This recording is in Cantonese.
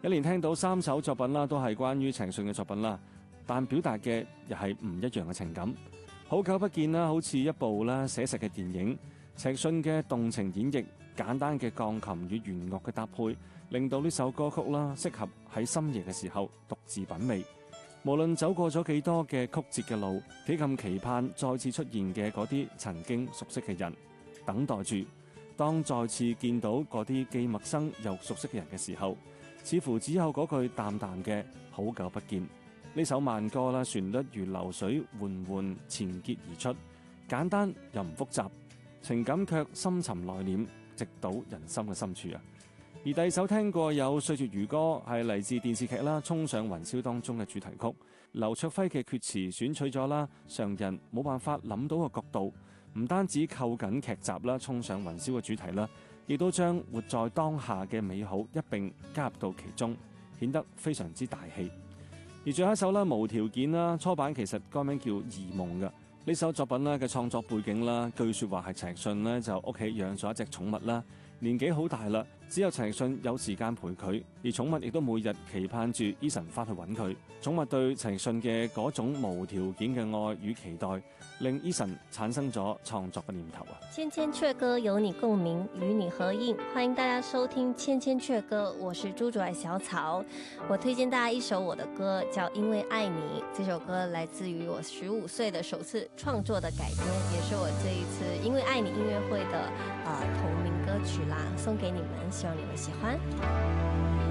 一連聽到3首作品啦，都係關於陳奕迅嘅作品啦，但表達嘅又係唔一樣嘅情感。好久不見啦，好似一部啦寫實嘅電影。陳奕迅嘅動情演繹，簡單嘅鋼琴與弦樂嘅搭配，令到呢首歌曲啦適合喺深夜嘅時候獨自品味。無論走過咗幾多嘅曲折嘅路，幾咁期盼再次出現嘅嗰啲曾經熟悉嘅人，等待住當再次見到嗰啲既陌生又熟悉嘅人嘅時候，似乎只有嗰句淡淡嘅好久不見。呢首慢歌啦，旋律如流水緩緩纏結而出，簡單又唔複雜，情感卻深沉內斂，直搗人心嘅深處啊！而第二首聽過有歲月如歌，係嚟自電視劇啦《衝上雲霄》當中嘅主題曲。劉卓輝嘅決詞選取咗啦常人冇辦法諗到嘅角度，唔單止扣緊劇集啦《衝上雲霄》嘅主題啦，亦都將活在當下嘅美好一併加入到其中，顯得非常之大氣。而最後一首啦無條件啦，初版其實歌名叫《異夢》嘅。呢首作品咧嘅創作背景啦，據說話係陳奕迅咧就屋企養咗一隻寵物啦，年紀好大啦，只有陳奕迅有時間陪佢，而寵物亦都每日期盼住 Eason 翻去揾佢。寵物對陳奕迅嘅嗰種無條件嘅愛與期待，令 Eason 產生咗創作嘅念頭啊！ 千千闕歌有你共鳴，與你合映，歡迎大家收聽千千闕歌，我是朱主愛小草。我推薦大家一首我的歌，叫《因為愛你》。這首歌來自於我15歲的首次創作的改編，也是我這一次因為愛你音樂會的同名歌曲啦，送給你們，希望你們喜歡。